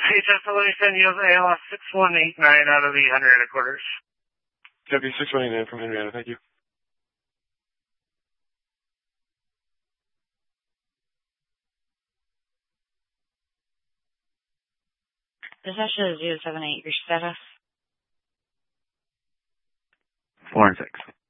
Hey, Justin, let me send you ALS 6189 out of the Henrietta quarters. Copy 6189 from Henrietta, thank you. This is actually 078, your status? 4 and 6.